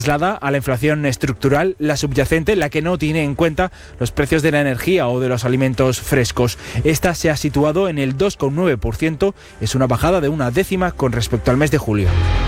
traslada a la inflación estructural, la subyacente, la que no tiene en cuenta los precios de la energía o de los alimentos frescos. Esta se ha situado en el 2,9%, es una bajada de 0,1 con respecto al mes de julio.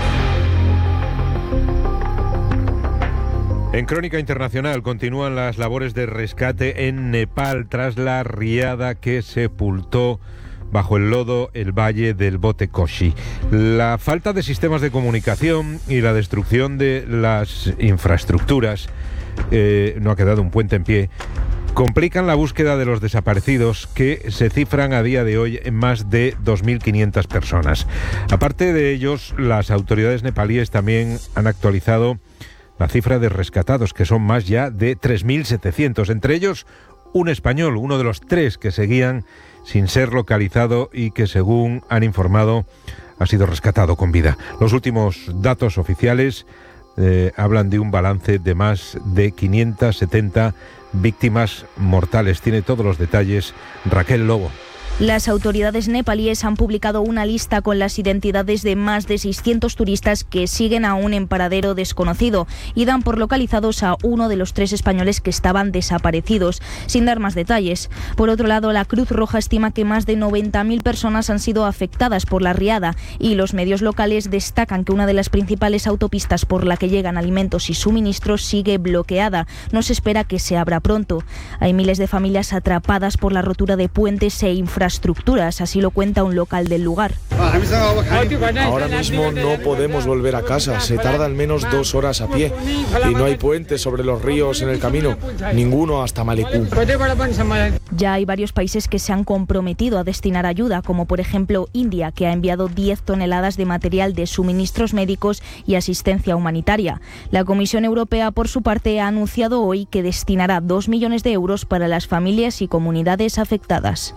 En Crónica Internacional continúan las labores de rescate en Nepal tras la riada que sepultó bajo el lodo el valle del Bote Koshi. La falta de sistemas de comunicación y la destrucción de las infraestructuras, no ha quedado un puente en pie, complican la búsqueda de los desaparecidos, que se cifran a día de hoy en más de 2.500 personas. Aparte de ellos, las autoridades nepalíes también han actualizado la cifra de rescatados, que son más ya de 3.700, entre ellos un español, uno de los 3 que seguían sin ser localizado y que, según han informado, ha sido rescatado con vida. Los últimos datos oficiales hablan de un balance de más de 570 víctimas mortales. Tiene todos los detalles Raquel Lobo. Las autoridades nepalíes han publicado una lista con las identidades de más de 600 turistas que siguen aún en paradero desconocido y dan por localizados a uno de los 3 españoles que estaban desaparecidos, sin dar más detalles. Por otro lado, la Cruz Roja estima que más de 90.000 personas han sido afectadas por la riada y los medios locales destacan que una de las principales autopistas por la que llegan alimentos y suministros sigue bloqueada. No se espera que se abra pronto. Hay miles de familias atrapadas por la rotura de puentes e infraestructuras, así lo cuenta un local del lugar. Ahora mismo no podemos volver a casa, se tarda al menos 2 horas a pie y no hay puentes sobre los ríos en el camino, ninguno hasta Malecú. Ya hay varios países que se han comprometido a destinar ayuda, como por ejemplo India, que ha enviado 10 toneladas de material de suministros médicos y asistencia humanitaria. La Comisión Europea, por su parte, ha anunciado hoy que destinará 2 millones de euros para las familias y comunidades afectadas.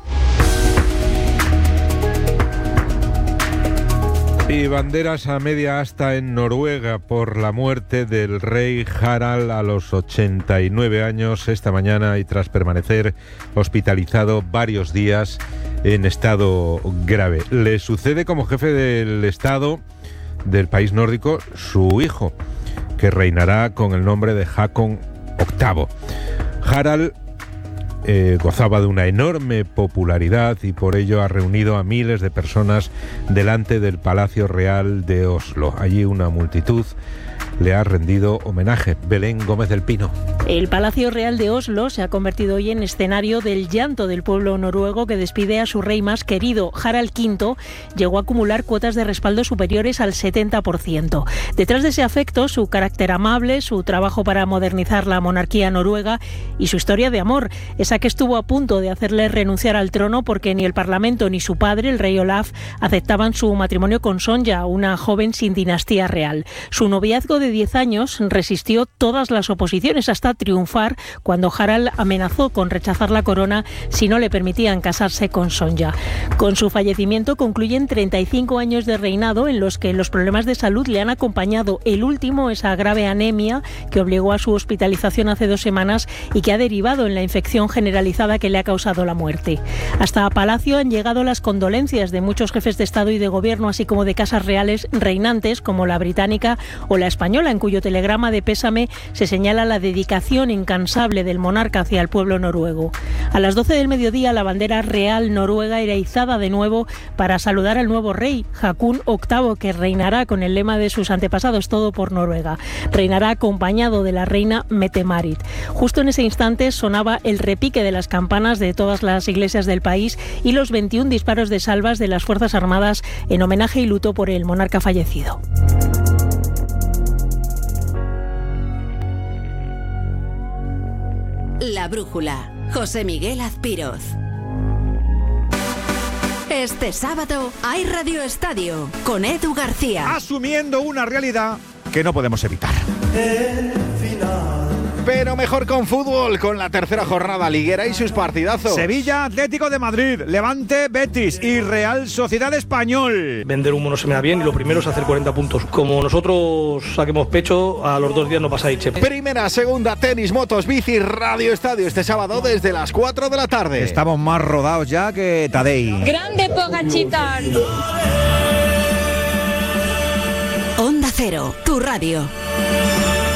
Y banderas a media asta en Noruega por la muerte del rey Harald a los 89 años esta mañana y tras permanecer hospitalizado varios días en estado grave. Le sucede como jefe del Estado del país nórdico su hijo, que reinará con el nombre de Håkon VIII. Harald gozaba de una enorme popularidad y por ello ha reunido a miles de personas delante del Palacio Real de Oslo. Allí una multitud le ha rendido homenaje. Belén Gómez del Pino. El Palacio Real de Oslo se ha convertido hoy en escenario del llanto del pueblo noruego que despide a su rey más querido. Harald V llegó a acumular cuotas de respaldo superiores al 70%. Detrás de ese afecto, su carácter amable, su trabajo para modernizar la monarquía noruega y su historia de amor, esa que estuvo a punto de hacerle renunciar al trono porque ni el Parlamento ni su padre, el rey Olaf, aceptaban su matrimonio con Sonja, una joven sin dinastía real. Su noviazgo de 10 años resistió todas las oposiciones hasta triunfar cuando Harald amenazó con rechazar la corona si no le permitían casarse con Sonja. Con su fallecimiento concluyen 35 años de reinado en los que los problemas de salud le han acompañado. El último, esa grave anemia que obligó a su hospitalización hace 2 semanas y que ha derivado en la infección generalizada que le ha causado la muerte. Hasta a Palacio han llegado las condolencias de muchos jefes de Estado y de Gobierno, así como de casas reales reinantes como la británica o la española, en cuyo telegrama de pésame se señala la dedicación incansable del monarca hacia el pueblo noruego. A las 12 del mediodía la bandera real noruega era izada de nuevo para saludar al nuevo rey, Håkon VIII, que reinará con el lema de sus antepasados, todo por Noruega. Reinará acompañado de la reina Mette-Marit. Justo en ese instante sonaba el repique de las campanas de todas las iglesias del país y los 21 disparos de salvas de las Fuerzas Armadas en homenaje y luto por el monarca fallecido. La Brújula, José Miguel Azpiroz. Este sábado hay Radio Estadio con Edu García. Asumiendo una realidad que no podemos evitar. Pero mejor con fútbol, con la tercera jornada liguera y sus partidazos. Sevilla, Atlético de Madrid, Levante, Betis y Real Sociedad Español. Vender humo no se me da bien y lo primero es hacer 40 puntos. Como nosotros saquemos pecho, a los 2 días no pasáis chepe. Primera, segunda, tenis, motos, bici, Radio Estadio este sábado desde las 4 de la tarde. Estamos más rodados ya que Tadei. Grande Pogačar. Onda Cero, tu radio.